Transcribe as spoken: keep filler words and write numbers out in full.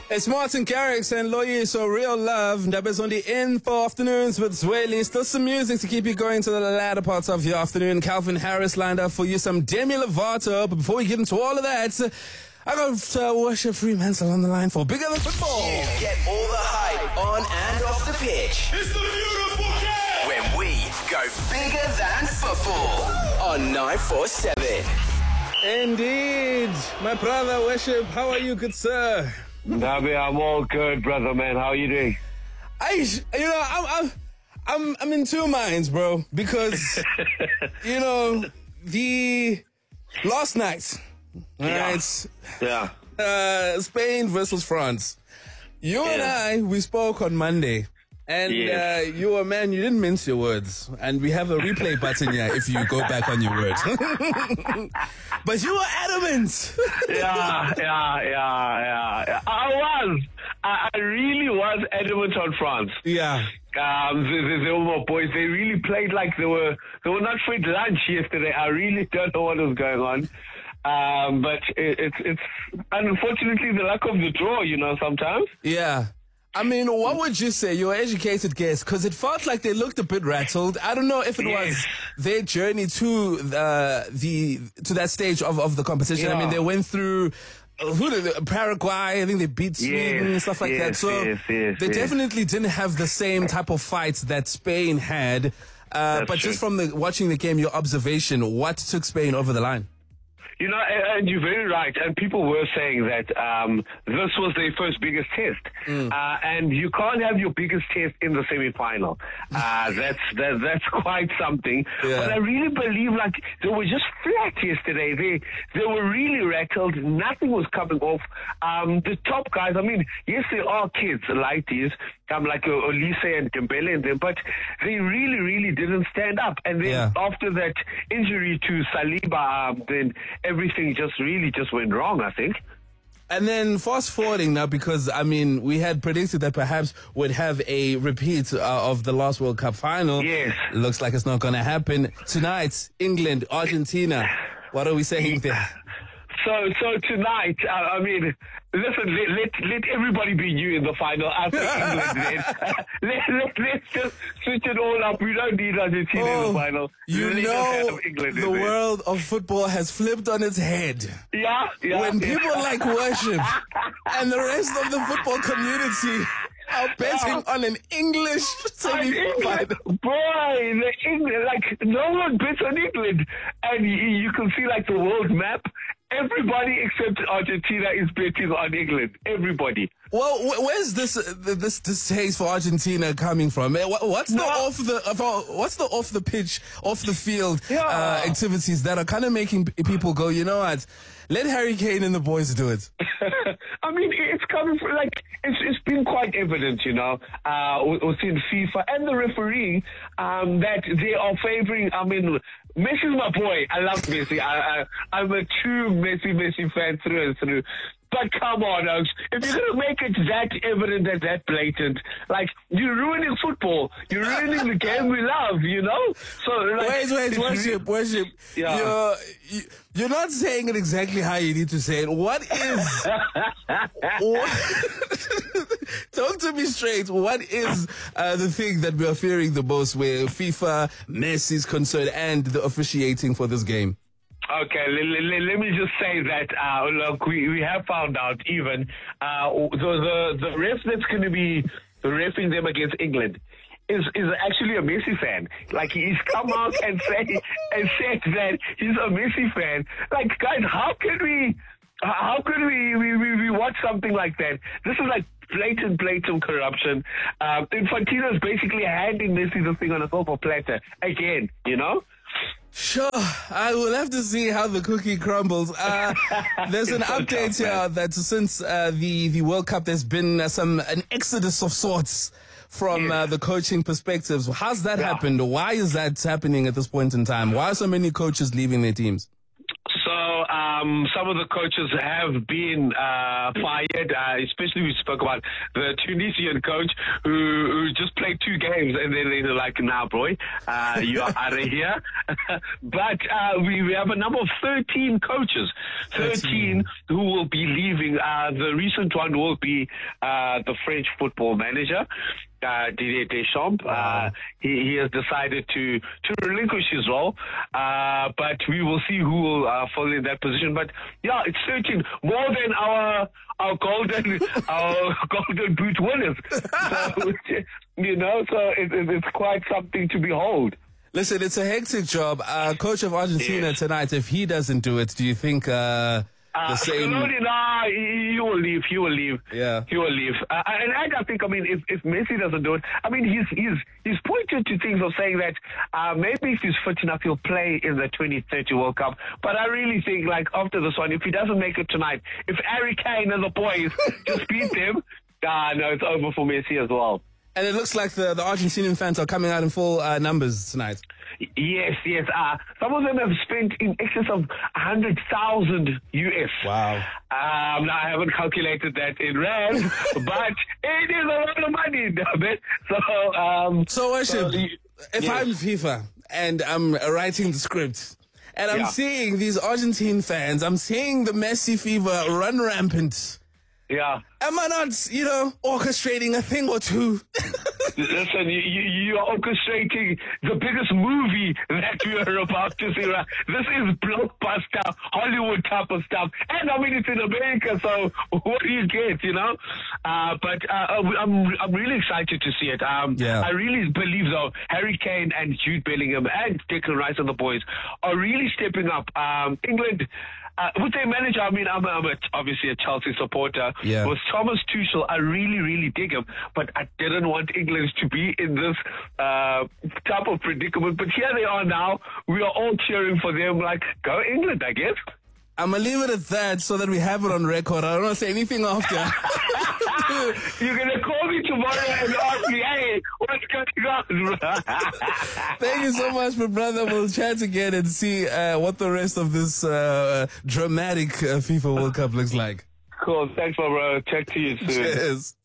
It's Martin Garrix and Loyiso Real Love. Ndabez on the Info Afternoons with Zweli. Still some music to keep you going to the latter parts of your afternoon. Calvin Harris lined up for you, some Demi Lovato. But before we get into all of that, I got uh, Worship Fremantle on the line for Bigger Than Football. You get all the hype on and off the pitch. It's the beautiful game! When we go bigger than football on nine four seven. Indeed. My brother Worship, how are you, good sir? Nabi, I'm all good, brother, man. How are you doing? I, you know, I'm, I'm, I'm, I'm in two minds, bro, because, you know, the last night, all Yeah. right, Yeah. uh, Spain versus France. You and Yeah. I, we spoke on Monday, and Yes. uh, you were, man, you didn't mince your words, and we have a replay button here if you go back on your words. But you were adamant. Yeah, yeah, yeah, yeah, yeah. I was. I, I really was adamant on France. Yeah. Um, the, the, the Omo boys, they really played like they were they were not fed lunch yesterday. I really don't know what was going on. Um, but it, it's it's unfortunately the luck of the draw, you know, sometimes. Yeah. I mean, what would you say? You're an educated guess, because it felt like they looked a bit rattled. I don't know if it was Yes. their journey to uh, the to that stage of, of the competition. I Yeah. mean, they went through uh, who did they, Paraguay. I think they beat Sweden and Yes, stuff like that. yes, So yes, yes, they yes. definitely didn't have the same type of fights that Spain had. Uh, That's but just true. from the watching the game, your observation, what took Spain over the line? You know, and you're very right. And people were saying that um, this was their first biggest test, Mm. uh, and you can't have your biggest test in the semi-final. Uh, that's that, that's quite something. Yeah. But I really believe, like, they were just flat yesterday. They they were really rattled. Nothing was coming off. Um, the top guys. I mean, yes, they are kids, lighties, um, like uh, Olise and Dembele and them, but they really, really didn't stand up. And then Yeah. after that injury to Saliba, um, then everything just really just went wrong, I think. And then fast forwarding now, because, I mean, we had predicted that perhaps we'd have a repeat uh, of the last World Cup final. Yes. Looks like it's not going to happen. Tonight, England, Argentina. What are we saying there? So, so tonight, uh, I mean, listen, let, let let everybody be new in the final after England. Then. let, let, let's just switch it all up. We don't need Argentina in the final. you Let us know have England in the there. world of football has flipped on its head. Yeah, yeah. When yeah. people like Worship and the rest of the football community are betting on an English On England, semi-final. boy, the England, like no one bets on England, and you, you can see like the world map. Everybody except Argentina is betting on England. Everybody. Well, wh- where's this uh, th- this distaste for Argentina coming from? Eh, wh- What's the No. off the of our- what's the off the pitch, off the field Yeah. uh, activities that are kind of making p- people go, you know what? Let Harry Kane and the boys do it. I mean, it's coming from, like, it's, it's been quite evident, you know, uh, within FIFA and the refereeing, um, that they are favoring, I mean, Messi's my boy. I love Messi. I, I, I'm a true Messi, Messi fan through and through. But come on, Oaks. If you're going to make it that evident and that blatant, like, you're ruining football. You're ruining the game we love, you know? So, like, Wait, wait, it's worship, worship. Yeah. You're you, you're not saying it exactly how you need to say it. What is? what, talk to me straight. What is uh, the thing that we are fearing the most, where FIFA, Messi's concerned, and the officiating for this game? Okay, let, let, let me just say that, uh, look, we, we have found out even, uh, the, the, the ref that's going to be reffing them against England is, is actually a Messi fan. Like, he's come out and say, and said that he's a Messi fan. Like, guys, how can we, how could we, we, we, we watch something like that? This is like blatant, blatant corruption. Um, Infantino is basically handing Messi the thing on a silver platter again, you know? Sure, I will have to see how the cookie crumbles. Uh, there's an It's so update tough, here man. that since uh, the the World Cup, there's been uh, some an exodus of sorts from Yes. uh, the coaching perspectives. How's that Yeah. happened? Why is that happening at this point in time? Why are so many coaches leaving their teams? So um, some of the coaches have been uh, fired, uh, especially we spoke about the Tunisian coach who, who just played two games and then they're like, nah, bro, uh, you are out of here. But uh, we, we have a number of thirteen coaches, thirteen who will be leaving. Uh, the recent one will be uh, the French football manager. Uh, Didier Deschamps. Uh, he, he has decided to, to relinquish his role, uh, but we will see who will uh, fall in that position. But yeah, it's thirteen, more than our our golden our golden boot winners. So, you know, so it, it, it's quite something to behold. Listen, it's a hectic job. Uh, coach of Argentina Yes. tonight, if he doesn't do it, do you think uh, the Uh, same? Scaloni, nah, he, he will leave. He will leave. Yeah. he will leave. Uh, and I, I think, I mean, if, if Messi doesn't do it, I mean, he's he's he's pointed to things of saying that uh, maybe if he's fit enough, he'll play in the twenty thirty World Cup. But I really think, like after this one, if he doesn't make it tonight, if Harry Kane and the boys just beat them, uh, no, it's over for Messi as well. And it looks like the, the Argentinian fans are coming out in full uh, numbers tonight. Yes, yes. Uh, some of them have spent in excess of one hundred thousand U S. Wow. Um, now, I haven't calculated that in rands, but it is a lot of money, David. So, um, So, Worship, so, if yes. I'm FIFA and I'm writing the script and I'm Yeah. seeing these Argentine fans, I'm seeing the Messi fever run rampant. Yeah. Am I not, you know, orchestrating a thing or two? Listen, you, you, you are orchestrating the biggest movie that we are about to see. Right? This is blockbuster, Hollywood type of stuff. And I mean, it's in America, so what do you get, you know? Uh, but uh, I'm, I'm really excited to see it. Um, Yeah. I really believe, though, Harry Kane and Jude Bellingham and Declan Rice and the boys are really stepping up. Um, England... Uh, with their manager, I mean, I'm, I'm a, obviously a Chelsea supporter. Yeah. With Thomas Tuchel, I really, really dig him, but I didn't want England to be in this uh, type of predicament. But here they are now. We are all cheering for them. Like, go England, I guess. I'm going to leave it at that so that we have it on record. I don't want to say anything after. You're going to call me tomorrow and ask me, hey, what's going on? Thank you so much, my brother. We'll chat again and see uh, what the rest of this uh, dramatic uh, FIFA World Cup looks like. Cool. Thanks, my bro. Check to you soon. Cheers.